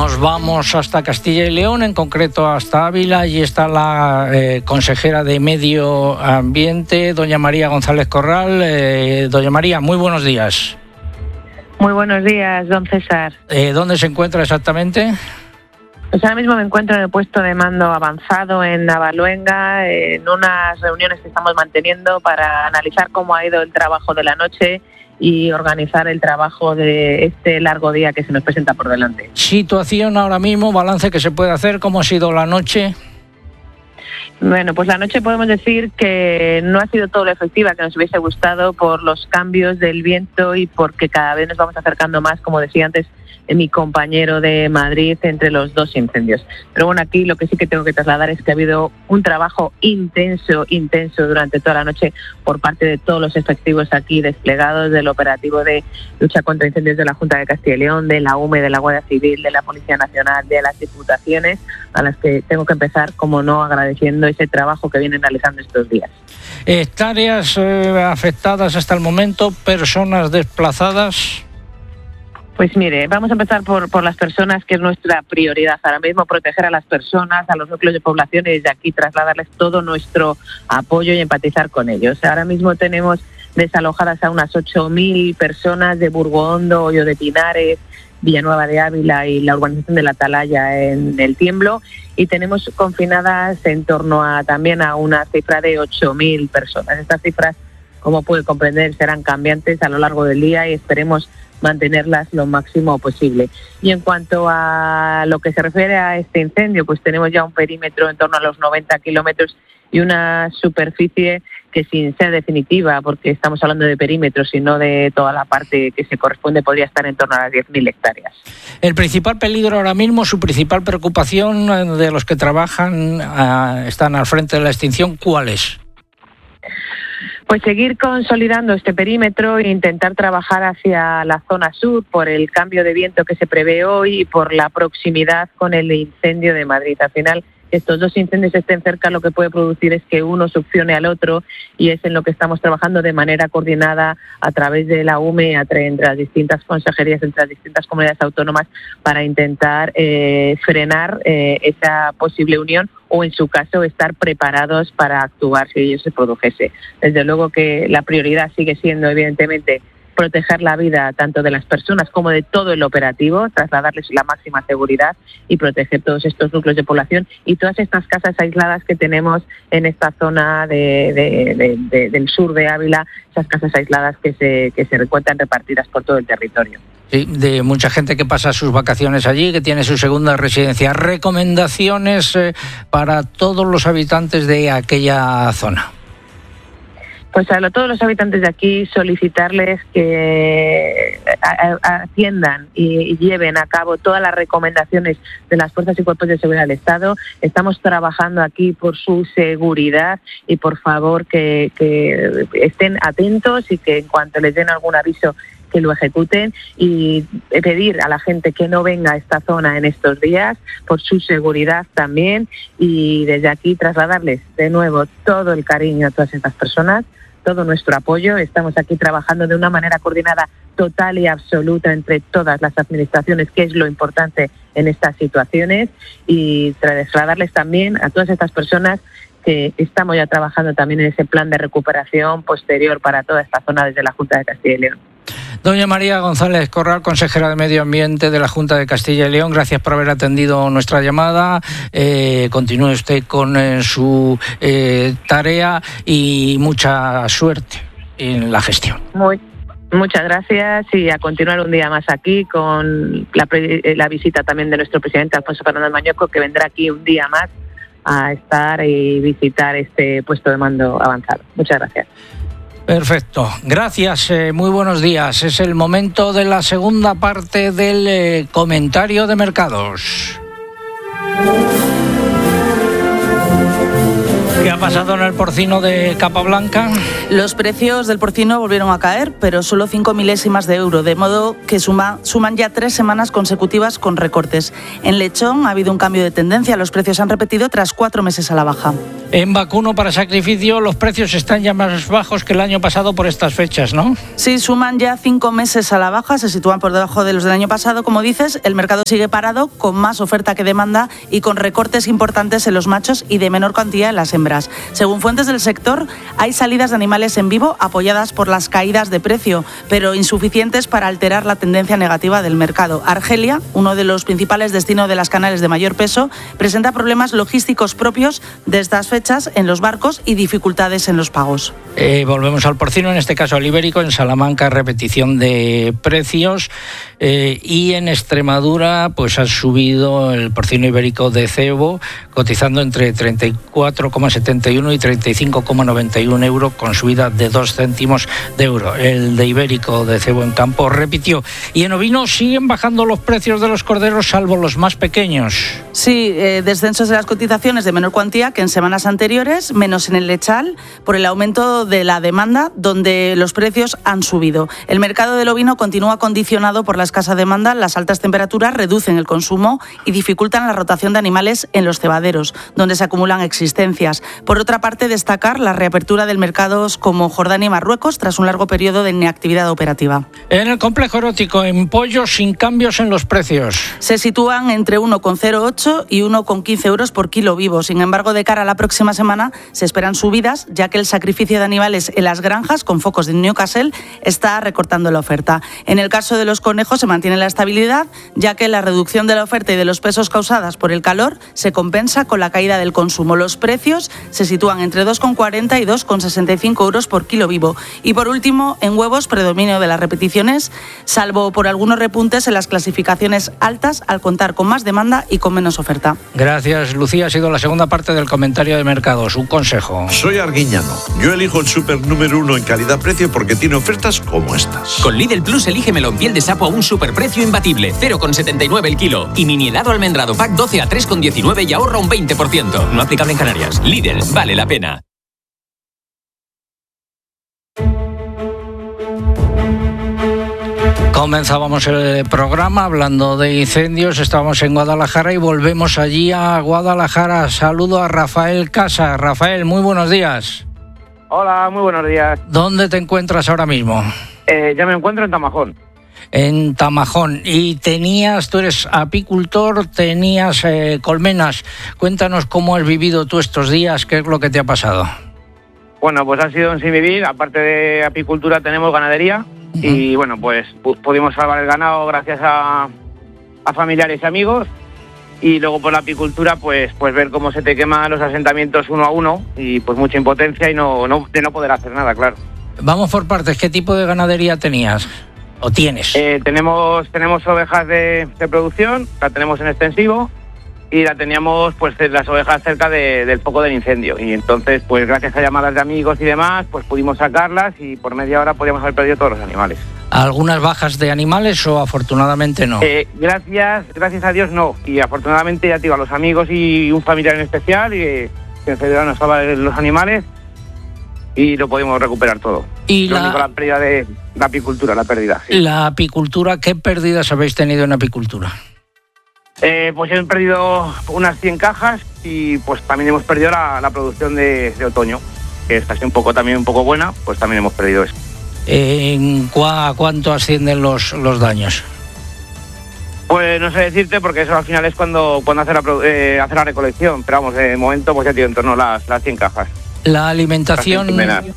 Nos vamos hasta Castilla y León, en concreto hasta Ávila. Allí está la consejera de Medio Ambiente, doña María González Corral. Doña María, muy buenos días. Muy buenos días, don César. ¿Dónde se encuentra exactamente? Pues ahora mismo me encuentro en el puesto de mando avanzado en Navaluenga, en unas reuniones que estamos manteniendo para analizar cómo ha ido el trabajo de la noche y organizar el trabajo de este largo día que se nos presenta por delante. Situación ahora mismo, balance que se puede hacer, ¿cómo ha sido la noche? Bueno, pues la noche podemos decir que no ha sido todo lo efectiva que nos hubiese gustado por los cambios del viento y porque cada vez nos vamos acercando más, como decía antes mi compañero de Madrid, entre los dos incendios. Pero bueno, aquí lo que sí que tengo que trasladar es que ha habido un trabajo intenso durante toda la noche por parte de todos los efectivos aquí desplegados, del operativo de lucha contra incendios de la Junta de Castilla y León, de la UME, de la Guardia Civil, de la Policía Nacional, de las diputaciones, a las que tengo que empezar, como no, agradeciendo ese trabajo que vienen realizando estos días. Hectáreas afectadas hasta el momento, personas desplazadas. Pues mire, vamos a empezar por las personas, que es nuestra prioridad ahora mismo, proteger a las personas, a los núcleos de población y desde aquí trasladarles todo nuestro apoyo y empatizar con ellos. Ahora mismo tenemos desalojadas a unas 8.000 personas de Burgohondo, Hoyo de Pinares, Villanueva de Ávila y la urbanización de la Atalaya en El Tiemblo, y tenemos confinadas en torno también a una cifra de 8.000 personas. Estas cifras, como puede comprender, serán cambiantes a lo largo del día y esperemos mantenerlas lo máximo posible. Y en cuanto a lo que se refiere a este incendio, pues tenemos ya un perímetro en torno a los 90 kilómetros y una superficie que, sin ser definitiva, porque estamos hablando de perímetros y no de toda la parte que se corresponde, podría estar en torno a las 10.000 hectáreas. El principal peligro ahora mismo, su principal preocupación de los que trabajan, están al frente de la extinción, ¿cuál es? Pues seguir consolidando este perímetro e intentar trabajar hacia la zona sur por el cambio de viento que se prevé hoy y por la proximidad con el incendio de Madrid. Al final, estos dos incendios estén cerca, lo que puede producir es que uno succione al otro, y es en lo que estamos trabajando de manera coordinada a través de la UME, entre las distintas consejerías, entre las distintas comunidades autónomas, para intentar frenar esa posible unión o, en su caso, estar preparados para actuar si ello se produjese. Desde luego que la prioridad sigue siendo, evidentemente, proteger la vida tanto de las personas como de todo el operativo, trasladarles la máxima seguridad y proteger todos estos núcleos de población y todas estas casas aisladas que tenemos en esta zona del sur de Ávila, esas casas aisladas que se encuentran repartidas por todo el territorio. Sí, de mucha gente que pasa sus vacaciones allí, que tiene su segunda residencia. ¿Recomendaciones para todos los habitantes de aquella zona? Pues a todos los habitantes de aquí solicitarles que atiendan y lleven a cabo todas las recomendaciones de las fuerzas y cuerpos de seguridad del Estado. Estamos trabajando aquí por su seguridad y, por favor, que estén atentos y que en cuanto les den algún aviso, que lo ejecuten, y pedir a la gente que no venga a esta zona en estos días por su seguridad también, y desde aquí trasladarles de nuevo todo el cariño a todas estas personas, todo nuestro apoyo. Estamos aquí trabajando de una manera coordinada total y absoluta entre todas las administraciones, que es lo importante en estas situaciones, y trasladarles también a todas estas personas que estamos ya trabajando también en ese plan de recuperación posterior para toda esta zona desde la Junta de Castilla y León. Doña María González Corral, consejera de Medio Ambiente de la Junta de Castilla y León, gracias por haber atendido nuestra llamada. Continúe usted con su tarea y mucha suerte en la gestión. Muchas gracias, y a continuar un día más aquí con la visita también de nuestro presidente Alfonso Fernández Mañueco, que vendrá aquí un día más a estar y visitar este puesto de mando avanzado. Muchas gracias. Perfecto, gracias, muy buenos días. Es el momento de la segunda parte del comentario de mercados. ¿Qué ha pasado en el porcino de capa blanca? Los precios del porcino volvieron a caer, pero solo 5 milésimas de euro, de modo que suman ya 3 semanas consecutivas con recortes. En lechón ha habido un cambio de tendencia, los precios han repetido tras 4 meses a la baja. En vacuno para sacrificio los precios están ya más bajos que el año pasado por estas fechas, ¿no? Sí, suman ya 5 meses a la baja, se sitúan por debajo de los del año pasado, como dices. El mercado sigue parado, con más oferta que demanda y con recortes importantes en los machos y de menor cantidad en las hembras. Según fuentes del sector, hay salidas de animales en vivo apoyadas por las caídas de precio, pero insuficientes para alterar la tendencia negativa del mercado. Argelia, uno de los principales destinos de las canales de mayor peso, presenta problemas logísticos propios de estas fechas en los barcos y dificultades en los pagos. Volvemos al porcino, en este caso al ibérico. En Salamanca, repetición de precios. Y en Extremadura, pues ha subido el porcino ibérico de cebo, cotizando entre 34,71 y 35,91 euros, con subida de 2 céntimos de euro. El de ibérico de cebo en campo repitió. Y en ovino siguen bajando los precios de los corderos, salvo los más pequeños. Sí, descensos de las cotizaciones de menor cuantía que en semanas anteriores, menos en el lechal, por el aumento de la demanda, donde los precios han subido. El mercado del ovino continúa condicionado por la escasa demanda, las altas temperaturas reducen el consumo y dificultan la rotación de animales en los cebaderos, donde se acumulan existencias. Por otra parte, destacar la reapertura de mercados como Jordania y Marruecos tras un largo periodo de inactividad operativa. En el complejo erótico, en pollos sin cambios en los precios. Se sitúan entre 1,08 y 1,15 euros por kilo vivo. Sin embargo, de cara a la próxima semana se esperan subidas, ya que el sacrificio de animales en las granjas con focos de Newcastle está recortando la oferta. En el caso de los conejos se mantiene la estabilidad, ya que la reducción de la oferta y de los pesos causadas por el calor se compensa con la caída del consumo. Los precios se sitúan entre 2,40 y 2,65 euros por kilo vivo. Y por último, en huevos, predominio de las repeticiones, salvo por algunos repuntes en las clasificaciones altas, al contar con más demanda y con menos oferta. Gracias, Lucía. Ha sido la segunda parte del comentario de mercados. Un consejo. Soy Arguiñano. Yo elijo el súper número 1 en calidad-precio porque tiene ofertas como estas. Con Lidl Plus, elige melón piel de sapo a un superprecio imbatible, 0,79 el kilo. Y mini helado almendrado pack 12 a 3,19 y ahorra un 20%. No aplicable en Canarias. Lidl, vale la pena. Comenzábamos el programa hablando de incendios. Estábamos en Guadalajara y volvemos allí a Guadalajara. Saludo a Rafael Casa. Rafael, muy buenos días. Hola, muy buenos días. ¿Dónde te encuentras ahora mismo? Ya me encuentro en Tamajón. En Tamajón. Y tú eres apicultor, tenías colmenas. Cuéntanos cómo has vivido tú estos días, qué es lo que te ha pasado. Bueno, pues ha sido un sin vivir. Aparte de apicultura tenemos ganadería. Y bueno, pues pudimos salvar el ganado gracias a familiares y amigos. Y luego por la apicultura, pues ver cómo se te queman los asentamientos uno a uno y pues mucha impotencia y de no poder hacer nada, claro. Vamos por partes. ¿Qué tipo de ganadería tenías o tienes? Tenemos ovejas de producción, la tenemos en extensivo y la teníamos pues las ovejas cerca del foco del incendio. Y entonces, pues gracias a llamadas de amigos y demás, pues pudimos sacarlas y por media hora podíamos haber perdido todos los animales. ¿Algunas bajas de animales o afortunadamente no? Gracias a Dios no. Y afortunadamente, ya te digo, a los amigos y un familiar en especial que enseguida nos salvaron los animales y lo pudimos recuperar todo. Y la pérdida de la apicultura, la pérdida. Sí. La apicultura, ¿qué pérdidas habéis tenido en apicultura? Pues hemos perdido unas 100 cajas y pues también hemos perdido la producción de otoño, que está un poco buena, pues también hemos perdido eso. ¿En cuánto ascienden los daños? Pues no sé decirte, porque eso al final es cuando hace la recolección, pero vamos, de momento pues ya tiene en torno a las 100 cajas. La alimentación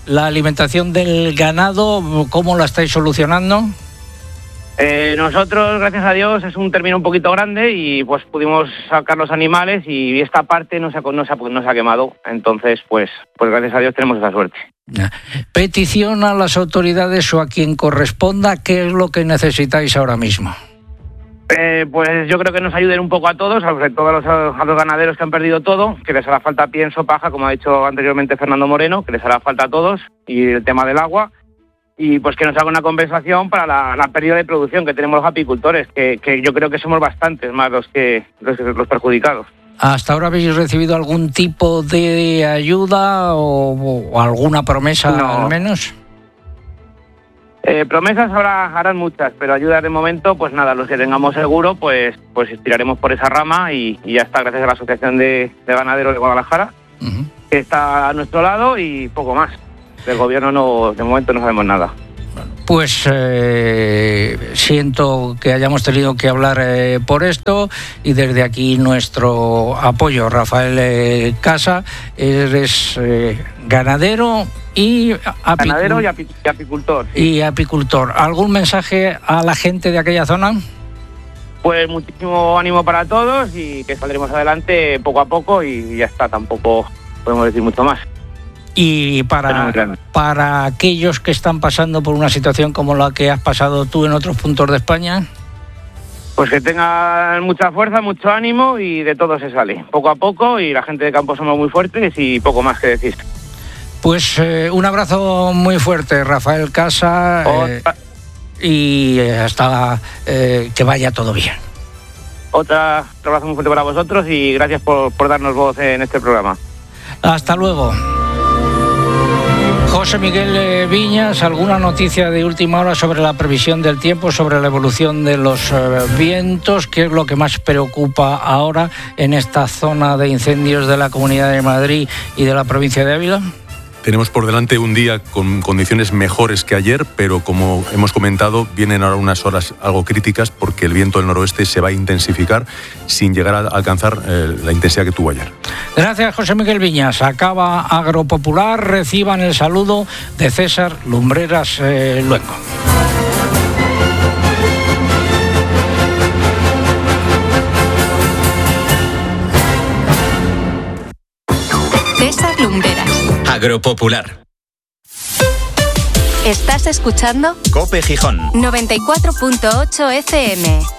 del ganado, ¿cómo la estáis solucionando? Nosotros, gracias a Dios, es un término un poquito grande y pues pudimos sacar los animales y esta parte no se ha quemado. Entonces, pues gracias a Dios tenemos esa suerte. Petición a las autoridades o a quien corresponda, ¿qué es lo que necesitáis ahora mismo? Pues yo creo que nos ayuden un poco a todos, sobre todo a los ganaderos que han perdido todo, que les hará falta pienso, paja, como ha dicho anteriormente Fernando Moreno, que les hará falta a todos, y el tema del agua. Y pues que nos haga una compensación para la pérdida de producción que tenemos los apicultores, que yo creo que somos bastantes más los perjudicados. ¿Hasta ahora habéis recibido algún tipo de ayuda o alguna promesa al menos? Promesas harán muchas, pero ayudas de momento, pues nada, los que tengamos seguro, pues tiraremos por esa rama y ya está, gracias a la Asociación de Ganaderos de Guadalajara, que está a nuestro lado y poco más. Del gobierno de momento no sabemos nada. Pues siento que hayamos tenido que hablar por esto y desde aquí nuestro apoyo. Rafael Casa, eres ganadero y apicultor. Sí. Y apicultor. ¿Algún mensaje a la gente de aquella zona? Pues muchísimo ánimo para todos y que saldremos adelante poco a poco y ya está, tampoco podemos decir mucho más. Y para aquellos que están pasando por una situación como la que has pasado tú en otros puntos de España, pues que tengan mucha fuerza, mucho ánimo y de todo se sale, poco a poco, y la gente de campo somos muy fuertes y poco más que decir. Pues un abrazo muy fuerte, Rafael Casa, y hasta que vaya todo bien. Otro abrazo muy fuerte para vosotros y gracias por darnos voz en este programa. Hasta luego. José Miguel Viñas, ¿alguna noticia de última hora sobre la previsión del tiempo, sobre la evolución de los vientos? ¿Qué es lo que más preocupa ahora en esta zona de incendios de la Comunidad de Madrid y de la provincia de Ávila? Tenemos por delante un día con condiciones mejores que ayer, pero como hemos comentado, vienen ahora unas horas algo críticas porque el viento del noroeste se va a intensificar sin llegar a alcanzar la intensidad que tuvo ayer. Gracias, José Miguel Viñas. Acaba Agropopular. Reciban el saludo de César Lumbreras Luengo. César Lumbreras. Agropopular. ¿Estás escuchando? COPE Gijón. 94.8 FM.